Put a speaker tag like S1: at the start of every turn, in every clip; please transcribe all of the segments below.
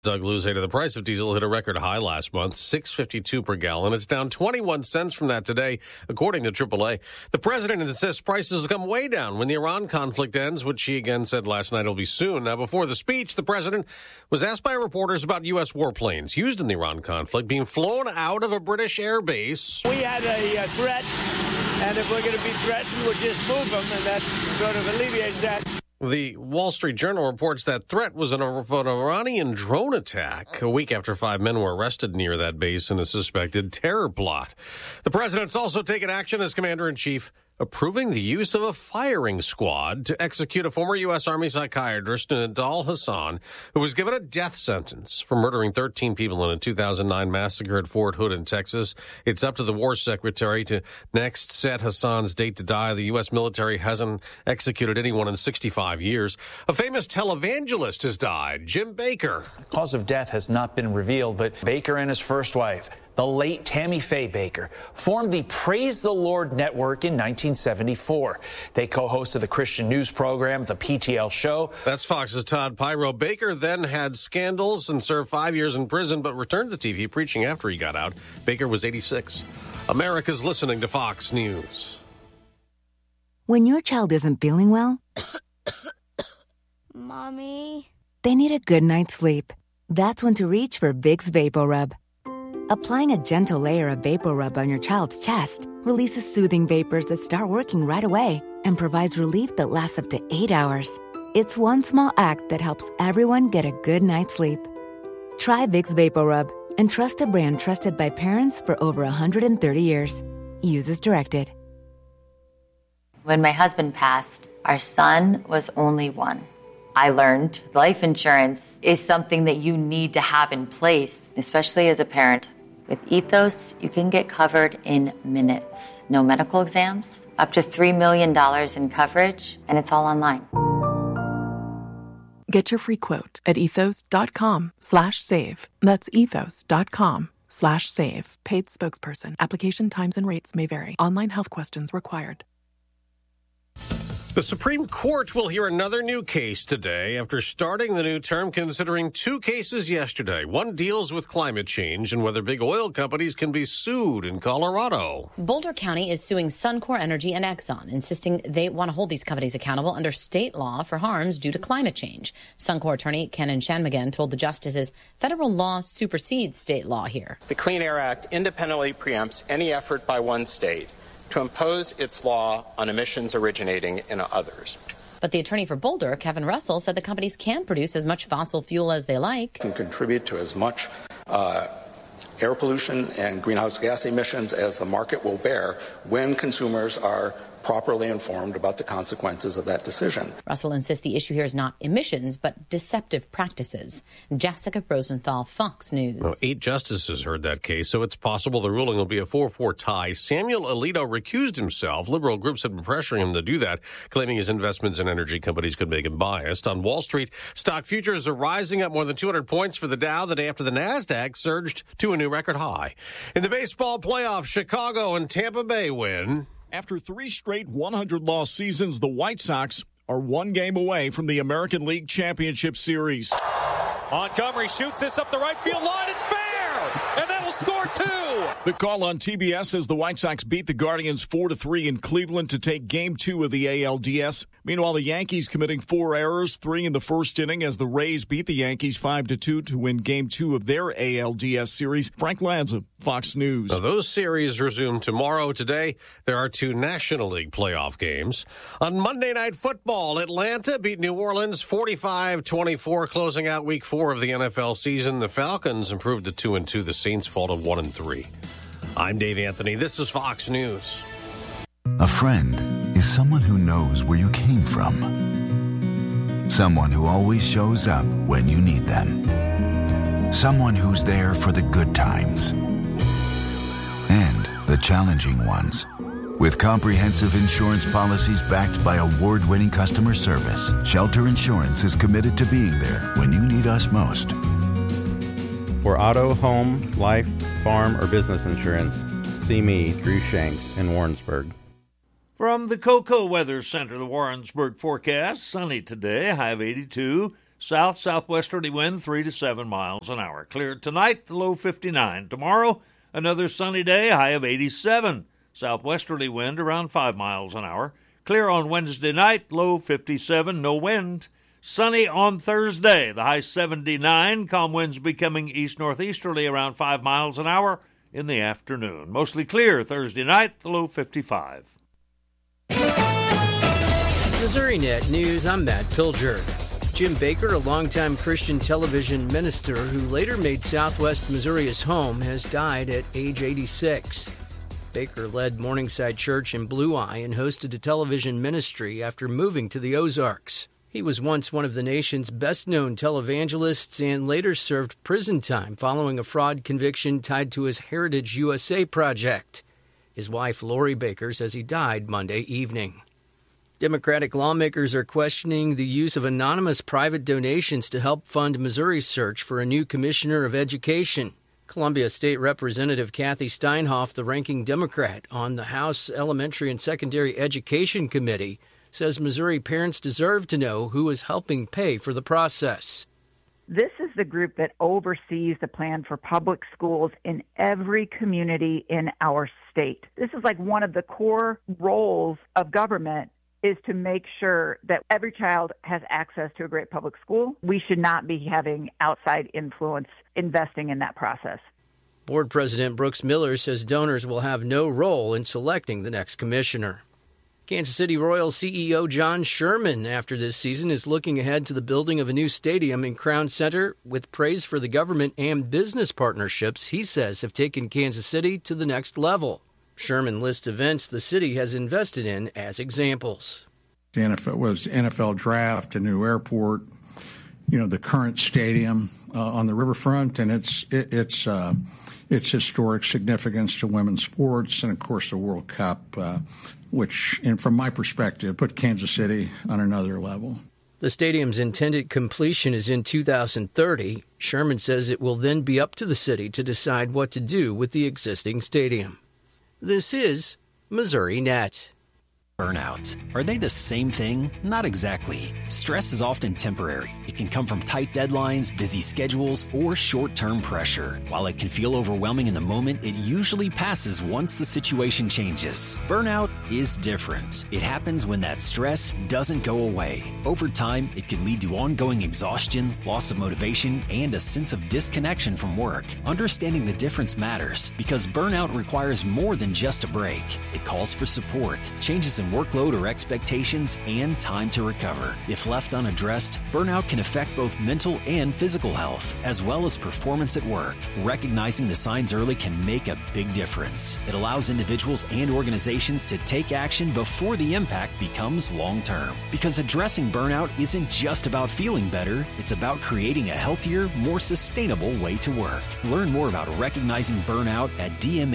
S1: Doug Luzada, the price of diesel hit a record high last month, $6.52 per gallon. It's down 21 cents from that today, according to AAA. The president insists prices will come way down when the Iran conflict ends, which he again said last night will be soon. Now, before the speech, the president was asked by reporters about U.S. warplanes used in the Iran conflict being flown out of a British air base.
S2: We had a threat, and if we're going to be threatened, we'll just move them, and that sort of alleviates that.
S1: The Wall Street Journal reports that threat was an Iranian drone attack a week after 5 men were arrested near that base in a suspected terror plot. The president's also taken action as commander-in-chief, approving the use of a firing squad to execute a former U.S. Army psychiatrist, Nidal Hasan, who was given a death sentence for murdering 13 people in a 2009 massacre at Fort Hood in Texas. It's up to the War Secretary to next set Hasan's date to die. The U.S. military hasn't executed anyone in 65 years. A famous televangelist has died, Jim Bakker.
S3: Cause of death has not been revealed, but Bakker and his first wife, the late Tammy Faye Bakker, formed the Praise the Lord Network in 1974. They co-hosted the Christian news program, The PTL Show.
S1: That's Fox's Todd Pyro. Bakker then had scandals and served 5 years in prison, but returned to TV preaching after he got out. Bakker was 86. America's listening to Fox News.
S4: When your child isn't feeling well,
S5: Mommy,
S4: they need a good night's sleep. That's when to reach for Vicks VapoRub. Applying a gentle layer of VapoRub on your child's chest releases soothing vapors that start working right away and provides relief that lasts up to 8 hours. It's one small act that helps everyone get a good night's sleep. Try Vicks VapoRub and trust a brand trusted by parents for over 130 years. Use as directed.
S6: When my husband passed, our son was only 1. I learned life insurance is something that you need to have in place, especially as a parent. With Ethos, you can get covered in minutes. No medical exams, up to $3 million in coverage, and it's all online.
S7: Get your free quote at ethos.com/save. That's ethos.com/save. Paid spokesperson. Application times and rates may vary. Online health questions required.
S1: The Supreme Court will hear another new case today after starting the new term, considering 2 cases yesterday. One deals with climate change and whether big oil companies can be sued in Colorado.
S8: Boulder County is suing Suncor Energy and Exxon, insisting they want to hold these companies accountable under state law for harms due to climate change. Suncor attorney Kenan Shanmugam told the justices federal law supersedes state law here.
S9: The Clean Air Act independently preempts any effort by one state to impose its law on emissions originating in others.
S8: But the attorney for Boulder, Kevin Russell, said the companies can produce as much fossil fuel as they like.
S10: Can contribute to as much air pollution and greenhouse gas emissions as the market will bear when consumers are properly informed about the consequences of that decision.
S8: Russell insists the issue here is not emissions, but deceptive practices. Jessica Rosenthal, Fox News.
S1: Well, 8 justices heard that case, so it's possible the ruling will be a 4-4 tie. Samuel Alito recused himself. Liberal groups have been pressuring him to do that, claiming his investments in energy companies could make him biased. On Wall Street, stock futures are rising up more than 200 points for the Dow the day after the NASDAQ surged to a new record high. In the baseball playoffs, Chicago and Tampa Bay win.
S11: After 3 straight 100-loss seasons, the White Sox are 1 game away from the American League Championship Series.
S12: Montgomery shoots this up the right field line. It's fair, and that'll score 2.
S11: The call on TBS as the White Sox beat the Guardians 4-3 in Cleveland to take Game 2 of the ALDS. Meanwhile, the Yankees committing 4 errors, 3 in the first inning as the Rays beat the Yankees 5-2 to win Game 2 of their ALDS series. Frank Lanza, Fox News.
S1: Now, those series resume tomorrow. Today, there are 2 National League playoff games. On Monday Night Football, Atlanta beat New Orleans 45-24, closing out Week 4 of the NFL season. The Falcons improved to 2-2. The Saints fall to 1-3. I'm Dave Anthony. This is Fox News.
S13: A friend is someone who knows where you came from. Someone who always shows up when you need them. Someone who's there for the good times and the challenging ones. With comprehensive insurance policies backed by award-winning customer service, Shelter Insurance is committed to being there when you need us most.
S14: For auto, home, life, farm, or business insurance, see me, Drew Shanks, in Warrensburg.
S15: From the Cocoa Weather Center, the Warrensburg forecast, sunny today, high of 82.
S5: South-southwesterly wind 3 to 7 miles an hour. Clear tonight, the low 59. Tomorrow, another sunny day, high of 87. Southwesterly wind around 5 miles an hour. Clear on Wednesday night, low 57, no wind. Sunny on Thursday, the high 79. Calm winds becoming east-northeasterly around 5 miles an hour in the afternoon. Mostly clear Thursday night, the low 55.
S15: MissouriNet News, I'm Matt Pilger. Jim Baker, a longtime Christian television minister who later made Southwest Missouri his home, has died at age 86. Baker led Morningside Church in Blue Eye and hosted a television ministry after moving to the Ozarks. He was once one of the nation's best-known televangelists and later served prison time following a fraud conviction tied to his Heritage USA project. His wife, Lori Baker, says he died Monday evening. Democratic lawmakers are questioning the use of anonymous private donations to help fund Missouri's search for a new commissioner of education. Columbia State Representative Kathy Steinhoff, the ranking Democrat on the House Elementary and Secondary Education Committee, says Missouri parents deserve to know who is helping pay for the process.
S16: This is the group that oversees the plan for public schools in every community in our state. This is like one of the core roles of government, is to make sure that every child has access to a great public school. We should not be having outside influence investing in that process.
S15: Board President Brooks Miller says donors will have no role in selecting the next commissioner. Kansas City Royals CEO John Sherman, after this season, is looking ahead to the building of a new stadium in Crown Center with praise for the government and business partnerships he says have taken Kansas City to the next level. Sherman lists events the city has invested in as examples.
S17: The NFL draft, a new airport, the current stadium on the riverfront, and its historic significance to women's sports, and of course the World Cup, which, from my perspective, put Kansas City on another level.
S15: The stadium's intended completion is in 2030. Sherman says it will then be up to the city to decide what to do with the existing stadium. This is MissouriNet.
S18: Burnout. Are they the same thing? Not exactly. Stress is often temporary. It can come from tight deadlines, busy schedules, or short-term pressure. While it can feel overwhelming in the moment, it usually passes once the situation changes. Burnout is different. It happens when that stress doesn't go away. Over time, it can lead to ongoing exhaustion, loss of motivation, and a sense of disconnection from work. Understanding the difference matters because burnout requires more than just a break. It calls for support, changes in workload or expectations, and time to recover. If left unaddressed, burnout can affect both mental and physical health, as well as performance at work. Recognizing the signs early can make a big difference. It allows individuals and organizations to take action before the impact becomes long-term. Because addressing burnout isn't just about feeling better, it's about creating a healthier, more sustainable way to work. Learn more about recognizing burnout at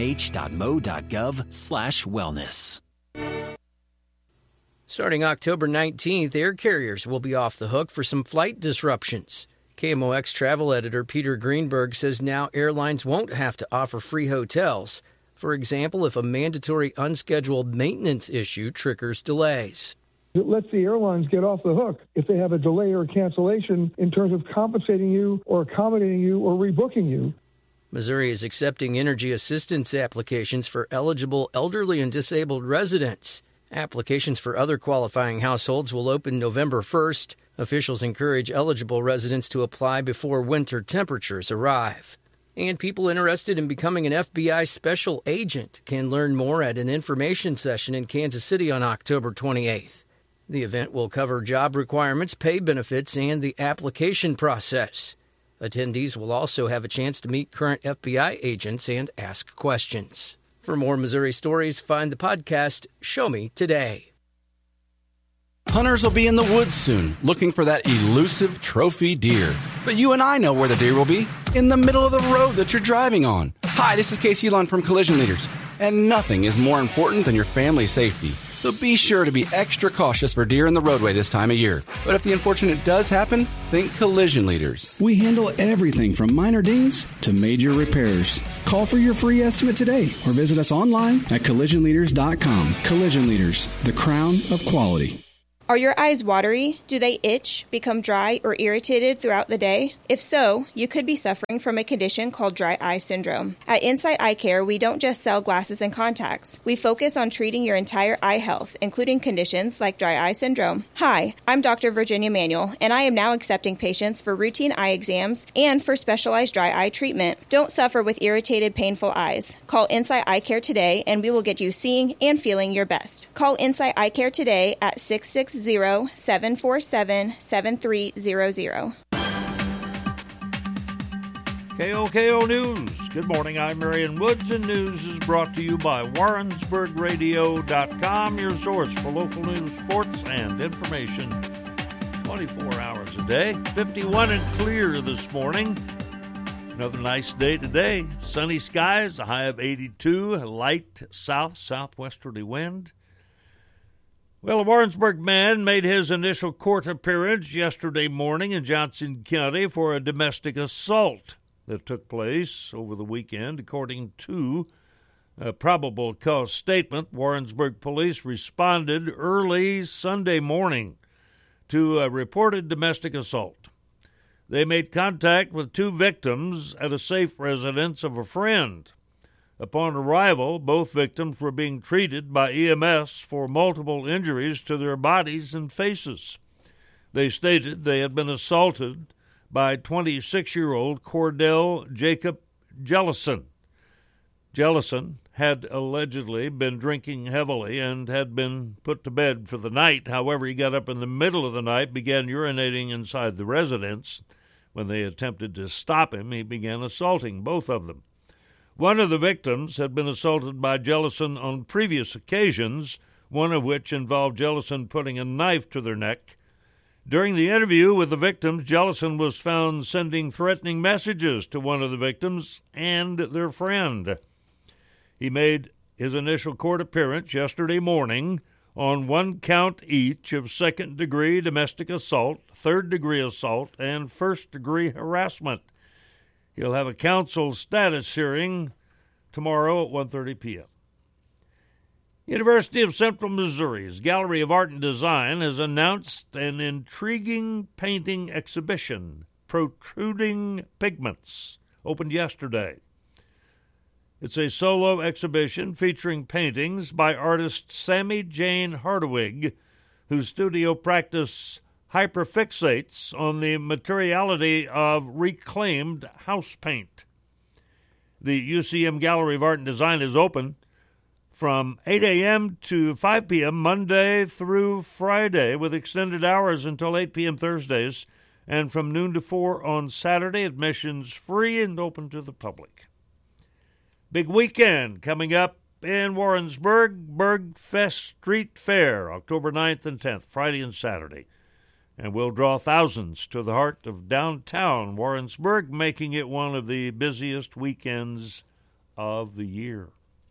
S18: dmh.mo.gov/wellness.
S15: Starting October 19th, air carriers will be off the hook for some flight disruptions. KMOX travel editor Peter Greenberg says now airlines won't have to offer free hotels. For example, if a mandatory unscheduled maintenance issue triggers delays.
S19: It lets the airlines get off the hook if they have a delay or a cancellation in terms of compensating you or accommodating you or rebooking you.
S15: Missouri is accepting energy assistance applications for eligible elderly and disabled residents. Applications for other qualifying households will open November 1st. Officials encourage eligible residents to apply before winter temperatures arrive. And people interested in becoming an FBI special agent can learn more at an information session in Kansas City on October 28th. The event will cover job requirements, pay benefits, and the application process. Attendees will also have a chance to meet current FBI agents and ask questions. For more Missouri stories, find the podcast Show Me Today.
S20: Hunters will be in the woods soon, looking for that elusive trophy deer. But you and I know where the deer will be, in the middle of the road that you're driving on. Hi, this is Casey Elon from Collision Leaders, and nothing is more important than your family's safety. So be sure to be extra cautious for deer in the roadway this time of year. But if the unfortunate does happen, think Collision Leaders.
S21: We handle everything from minor dings to major repairs. Call for your free estimate today or visit us online at collisionleaders.com. Collision Leaders, the crown of quality.
S2: Are your eyes watery? Do they itch, become dry, or irritated throughout the day? If so, you could be suffering from a condition called dry eye syndrome. At Insight Eye Care, we don't just sell glasses and contacts. We focus on treating your entire eye health, including conditions like dry eye syndrome. Hi, I'm Dr. Virginia Manuel, and I am now accepting patients for routine eye exams and for specialized dry eye treatment. Don't suffer with irritated, painful eyes. Call Insight Eye Care today, and we will get you seeing and feeling your best. Call Insight Eye Care today at 660-747-7300.
S5: KOKO News. Good morning, I'm Marion Woods, and news is brought to you by WarrensburgRadio.com, your source for local news, sports, and information 24 hours a day. 51 and clear this morning. Another nice day today. Sunny skies, a high of 82, a light southwesterly wind. Well, a Warrensburg man made his initial court appearance yesterday morning in Johnson County for a domestic assault that took place over the weekend. According to a probable cause statement, Warrensburg police responded early Sunday morning to a reported domestic assault. They made contact with two victims at a safe residence of a friend. Upon arrival, both victims were being treated by EMS for multiple injuries to their bodies and faces. They stated they had been assaulted by 26-year-old Cordell Jacob Jellison. Jellison had allegedly been drinking heavily and had been put to bed for the night. However, he got up in the middle of the night, began urinating inside the residence. When they attempted to stop him, he began assaulting both of them. One of the victims had been assaulted by Jellison on previous occasions, one of which involved Jellison putting a knife to their neck. During the interview with the victims, Jellison was found sending threatening messages to one of the victims and their friend. He made his initial court appearance yesterday morning on one count each of second-degree domestic assault, third-degree assault, and first-degree harassment. He'll have a counsel status hearing tomorrow at 1:30 p.m. University of Central Missouri's Gallery of Art and Design has announced an intriguing painting exhibition, Protruding Pigments, opened yesterday. It's a solo exhibition featuring paintings by artist Sammy Jane Hardawig, whose studio practice hyperfixates on the materiality of reclaimed house paint. The UCM Gallery of Art and Design is open from 8 a.m. to 5 p.m. Monday through Friday, with extended hours until 8 p.m. Thursdays, and from noon to 4 on Saturday. Admissions free and open to the public. Big weekend coming up in Warrensburg, Bergfest Street Fair, October 9th and 10th, Friday and Saturday. And will draw thousands to the heart of downtown Warrensburg, making it one of the busiest weekends of the year.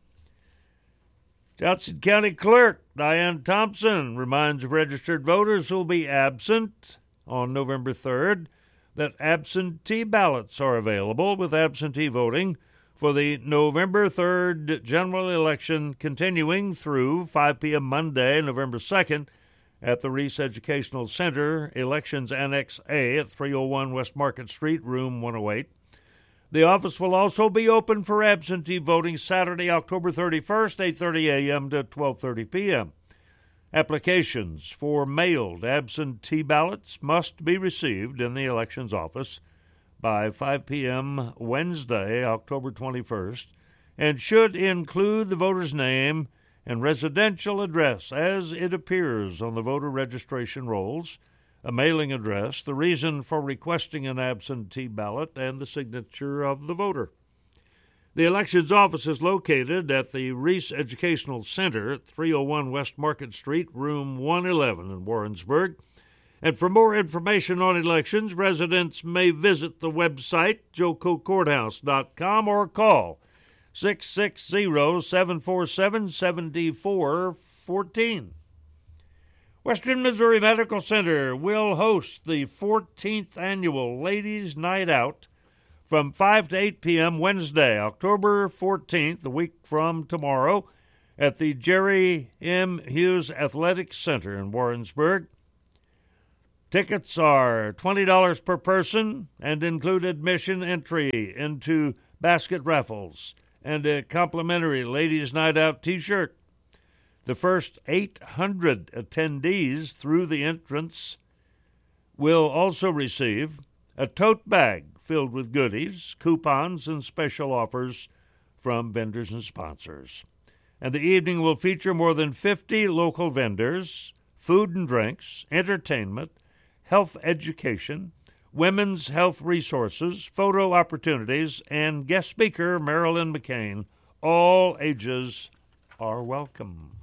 S5: Johnson County Clerk Diane Thompson reminds registered voters who will be absent on November 3rd that absentee ballots are available with absentee voting for the November 3rd general election continuing through 5 p.m. Monday, November 2nd, at the Reese Educational Center, Elections Annex A at 301 West Market Street, Room 108. The office will also be open for absentee voting Saturday, October 31st, 8:30 a.m. to 12:30 p.m. Applications for mailed absentee ballots must be received in the elections office by 5 p.m. Wednesday, October 21st, and should include the voter's name and residential address as it appears on the voter registration rolls, a mailing address, the reason for requesting an absentee ballot, and the signature of the voter. The elections office is located at the Reese Educational Center at 301 West Market Street, Room 111 in Warrensburg. And for more information on elections, residents may visit the website, jococourthouse.com, or call 660-747-7414. Western Missouri Medical Center will host the 14th Annual Ladies' Night Out from 5 to 8 p.m. Wednesday, October 14th, a week from tomorrow, at the Jerry M. Hughes Athletic Center in Warrensburg. Tickets are $20 per person and include admission entry into basket raffles and a complimentary Ladies' Night Out t-shirt. The first 800 attendees through the entrance will also receive a tote bag filled with goodies, coupons, and special offers from vendors and sponsors. And the evening will feature more than 50 local vendors, food and drinks, entertainment, health education, women's health resources, photo opportunities, and guest speaker Marilyn McCain. All ages are welcome.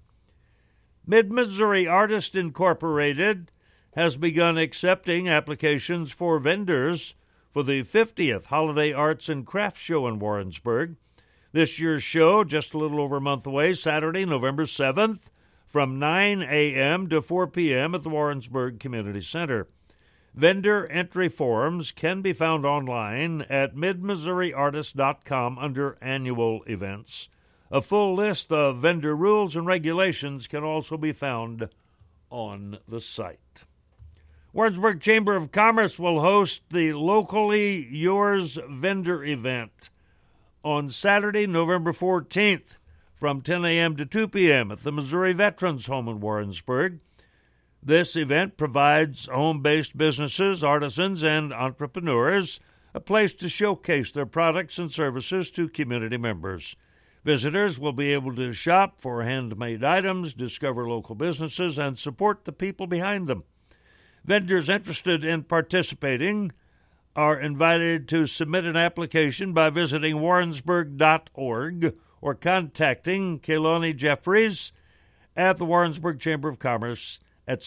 S5: Mid-Missouri Artists Incorporated has begun accepting applications for vendors for the 50th Holiday Arts and Crafts Show in Warrensburg. This year's show, just a little over a month away, Saturday, November 7th, from 9 a.m. to 4 p.m. at the Warrensburg Community Center. Vendor entry forms can be found online at midmissouriartist.com under Annual Events. A full list of vendor rules and regulations can also be found on the site. Warrensburg Chamber of Commerce will host the Locally Yours vendor event on Saturday, November 14th from 10 a.m. to 2 p.m. at the Missouri Veterans Home in Warrensburg. This event provides home-based businesses, artisans, and entrepreneurs a place to showcase their products and services to community members. Visitors will be able to shop for handmade items, discover local businesses, and support the people behind them. Vendors interested in participating are invited to submit an application by visiting warrensburg.org or contacting Kelowna Jeffries at the Warrensburg Chamber of Commerce at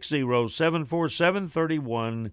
S5: 660-747-3168.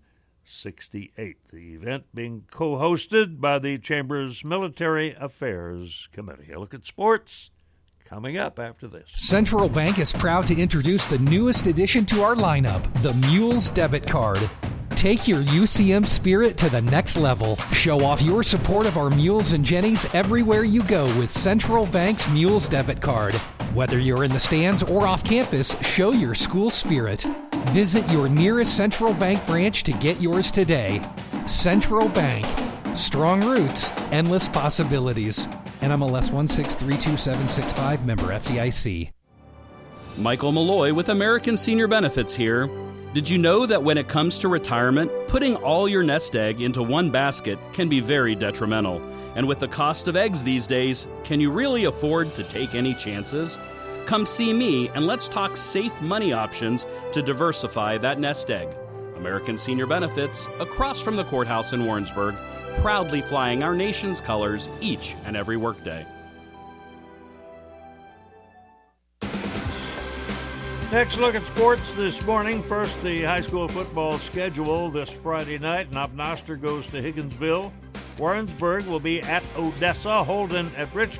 S5: The event being co-hosted by the Chamber's Military Affairs Committee. A look at sports coming up after this.
S3: Central Bank is proud to introduce the newest addition to our lineup, the Mules Debit Card. Take your UCM spirit to the next level. Show off your support of our Mules and Jennies everywhere you go with Central Bank's Mules Debit Card. Whether you're in the stands or off campus, show your school spirit. Visit your nearest Central Bank branch to get yours today. Central Bank. Strong roots, endless possibilities. NMLS 1632765, member FDIC.
S22: Michael Malloy with American Senior Benefits here. Did you know that when it comes to retirement, putting all your nest egg into one basket can be very detrimental? And with the cost of eggs these days, can you really afford to take any chances? Come see me and let's talk safe money options to diversify that nest egg. American Senior Benefits, across from the courthouse in Warrensburg, proudly flying our nation's colors each and every workday.
S5: Next look at sports this morning. First, the high school football schedule this Friday night. Knob Noster goes to Higginsville. Warrensburg will be at Odessa. Holden at Richmond.